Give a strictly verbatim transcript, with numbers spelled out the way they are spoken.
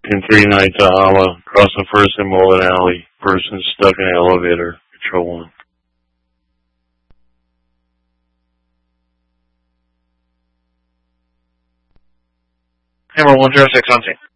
in three nights to Hala, crossing First and Mullet Alley. Person stuck in the elevator. Control one. Hammer one zero six on scene.